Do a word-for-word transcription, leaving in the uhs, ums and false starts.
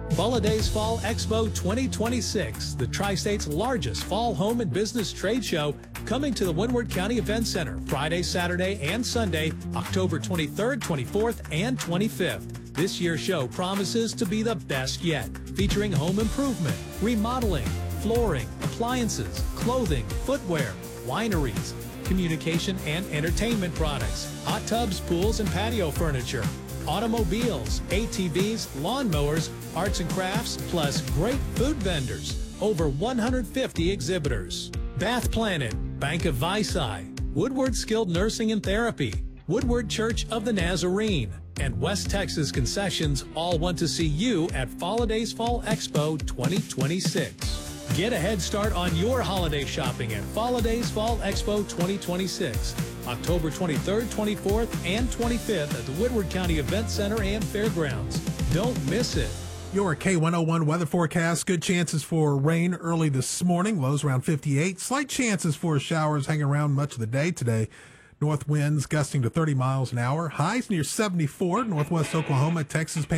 Holidays Fall Expo twenty twenty-six, the Tri-State's largest fall home and business trade show, coming to the Windward County Event Center Friday, Saturday, and Sunday, October twenty-third, twenty-fourth, and twenty-fifth. This year's show promises to be the best yet, featuring home improvement, remodeling, flooring, appliances, clothing, footwear, wineries, communication and entertainment products, hot tubs, pools, and patio furniture, automobiles, A T Vs, lawnmowers, arts and crafts, plus great food vendors. Over one hundred fifty exhibitors. Bath Planet, Bank of Vici, Woodward Skilled Nursing and Therapy, Woodward Church of the Nazarene, and West Texas Concessions all want to see you at Holidays Fall Expo twenty twenty-six. Get a head start on your holiday shopping at Holidays Fall Expo twenty twenty-six, October twenty-third, twenty-fourth, and twenty-fifth at the Woodward County Event Center and Fairgrounds. Don't miss it. Your K one oh one weather forecast. Good chances for rain early this morning. Lows around fifty-eight. Slight chances for showers hanging around much of the day today. North winds gusting to thirty miles an hour. Highs near seventy-four. Northwest Oklahoma, Texas.